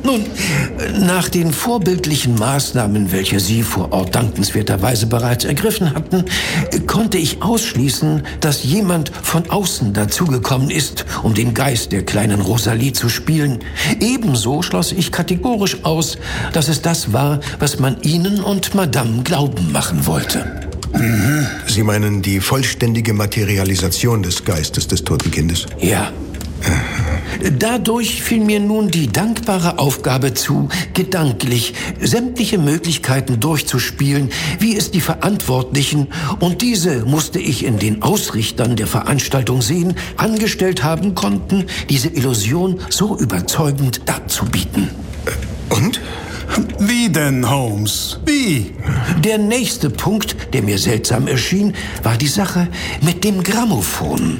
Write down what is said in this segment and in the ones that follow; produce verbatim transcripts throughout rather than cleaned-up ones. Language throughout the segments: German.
Nun, nach den vorbildlichen Maßnahmen, welche Sie vor Ort dankenswerterweise bereits ergriffen hatten, konnte ich ausschließen, dass jemand von außen dazugekommen ist, um den Geist der kleinen Rosalie zu spielen. Ebenso schloss ich kategorisch aus, dass es das war, was man Ihnen und Madame glauben machen wollte. Mhm. Sie meinen die vollständige Materialisation des Geistes des toten Kindes? Ja. Dadurch fiel mir nun die dankbare Aufgabe zu, gedanklich sämtliche Möglichkeiten durchzuspielen, wie es die Verantwortlichen, und diese musste ich in den Ausrichtern der Veranstaltung sehen, angestellt haben konnten, diese Illusion so überzeugend darzubieten. Und? Wie denn, Holmes? Wie? Der nächste Punkt, der mir seltsam erschien, war die Sache mit dem Grammophon.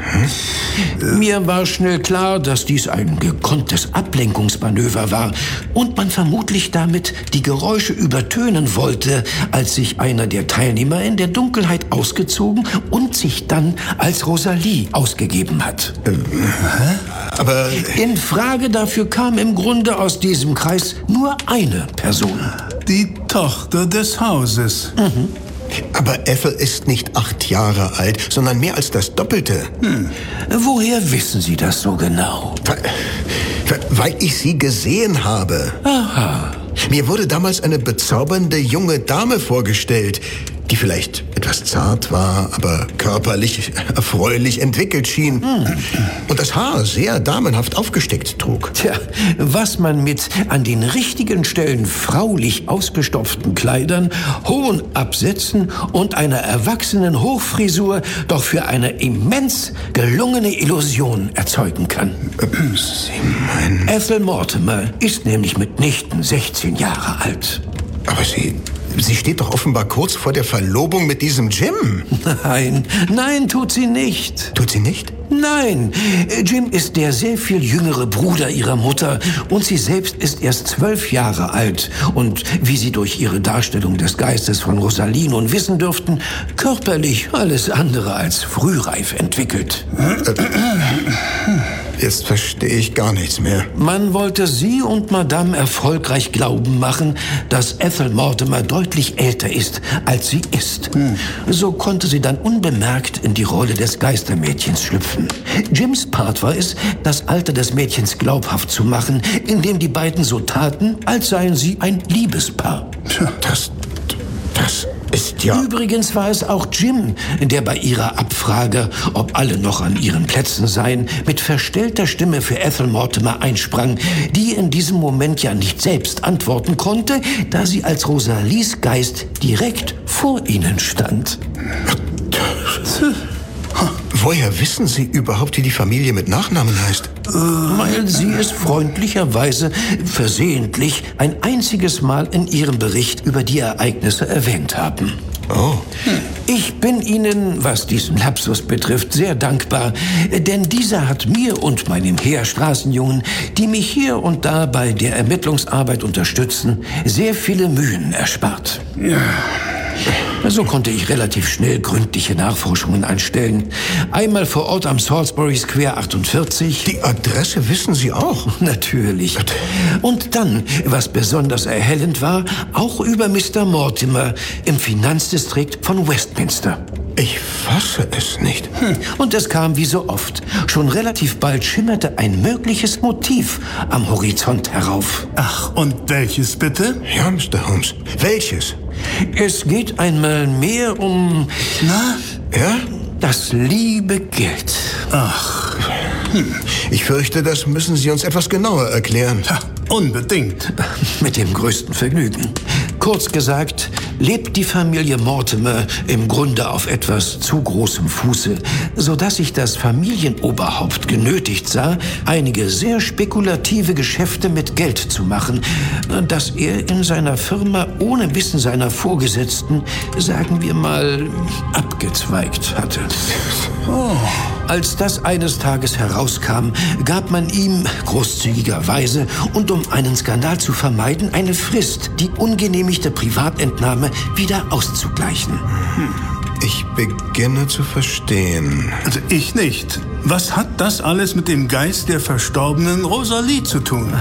Hm? Mir war schnell klar, dass dies ein gekonntes Ablenkungsmanöver war und man vermutlich damit die Geräusche übertönen wollte, als sich einer der Teilnehmer in der Dunkelheit ausgezogen und sich dann als Rosalie ausgegeben hat. Äh, aber... In Frage dafür kam im Grunde aus diesem Kreis nur eine Person. Die Tochter des Hauses. Mhm. Aber Ethel ist nicht acht Jahre alt, sondern mehr als das Doppelte. Hm. Woher wissen Sie das so genau? Weil ich sie gesehen habe. Aha. Mir wurde damals eine bezaubernde junge Dame vorgestellt, die vielleicht etwas zart war, aber körperlich erfreulich entwickelt schien. Hm. Und das Haar sehr damenhaft aufgesteckt trug. Tja, was man mit an den richtigen Stellen fraulich ausgestopften Kleidern, hohen Absätzen und einer erwachsenen Hochfrisur doch für eine immens gelungene Illusion erzeugen kann. Sie meinen... Ethel Mortimer ist nämlich mitnichten sechzehn Jahre alt. Aber sie... Sie steht doch offenbar kurz vor der Verlobung mit diesem Jim. Nein, nein, tut sie nicht. Tut sie nicht? Nein, Jim ist der sehr viel jüngere Bruder ihrer Mutter und sie selbst ist erst zwölf Jahre alt und, wie Sie durch ihre Darstellung des Geistes von Rosalie nun wissen dürften, körperlich alles andere als frühreif entwickelt. Jetzt verstehe ich gar nichts mehr. Man wollte sie und Madame erfolgreich glauben machen, dass Ethel Mortimer deutlich älter ist, als sie ist. Hm. So konnte sie dann unbemerkt in die Rolle des Geistermädchens schlüpfen. Jims Part war es, das Alter des Mädchens glaubhaft zu machen, indem die beiden so taten, als seien sie ein Liebespaar. Das... das... ist ja... Übrigens war es auch Jim, der bei ihrer Abfrage, ob alle noch an ihren Plätzen seien, mit verstellter Stimme für Ethel Mortimer einsprang, die in diesem Moment ja nicht selbst antworten konnte, da sie als Rosalies Geist direkt vor ihnen stand. Woher wissen Sie überhaupt, wie die Familie mit Nachnamen heißt? Weil Sie es freundlicherweise versehentlich ein einziges Mal in Ihrem Bericht über die Ereignisse erwähnt haben. Oh. Ich bin Ihnen, was diesen Lapsus betrifft, sehr dankbar, denn dieser hat mir und meinem Heerstraßenjungen, die mich hier und da bei der Ermittlungsarbeit unterstützen, sehr viele Mühen erspart. Ja. So konnte ich relativ schnell gründliche Nachforschungen anstellen. Einmal vor Ort am Salisbury Square achtundvierzig. Die Adresse wissen Sie auch? Natürlich. Und dann, was besonders erhellend war, auch über Mister Mortimer im Finanzdistrikt von Westminster. Ich fasse es nicht. Hm. Und es kam wie so oft. Schon relativ bald schimmerte ein mögliches Motiv am Horizont herauf. Ach, und welches bitte? Ja, Mister Holmes. Welches? Es geht einmal mehr um... Na? Ja? Das liebe Geld. Ach. Hm. Ich fürchte, das müssen Sie uns etwas genauer erklären. Ja, unbedingt. Mit dem größten Vergnügen. Kurz gesagt, lebt die Familie Mortimer im Grunde auf etwas zu großem Fuße, sodass sich das Familienoberhaupt genötigt sah, einige sehr spekulative Geschäfte mit Geld zu machen, das er in seiner Firma ohne Wissen seiner Vorgesetzten, sagen wir mal, abgezweigt hatte. Oh. Als das eines Tages herauskam, gab man ihm großzügigerweise und um einen Skandal zu vermeiden, eine Frist, die ungenehmigte Privatentnahme wieder auszugleichen. Hm. Ich beginne zu verstehen. Also ich nicht. Was hat das alles mit dem Geist der verstorbenen Rosalie zu tun?